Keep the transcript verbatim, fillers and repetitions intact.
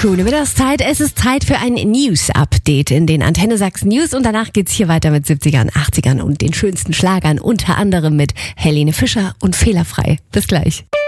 Schöne Mittagszeit. Es ist Zeit für ein News-Update in den Antenne Sachsen News und danach geht's hier weiter mit siebzigern, achtzigern und den schönsten Schlagern, unter anderem mit Helene Fischer und Fehlerfrei. Bis gleich.